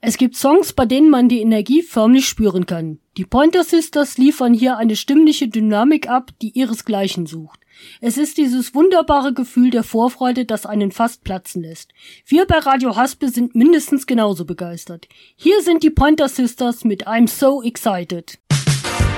Es gibt Songs, bei denen man die Energie förmlich spüren kann. Die Pointer Sisters liefern hier eine stimmliche Dynamik ab, die ihresgleichen sucht. Es ist dieses wunderbare Gefühl der Vorfreude, das einen fast platzen lässt. Wir bei Radio Haspel sind mindestens genauso begeistert. Hier sind die Pointer Sisters mit I'm So Excited.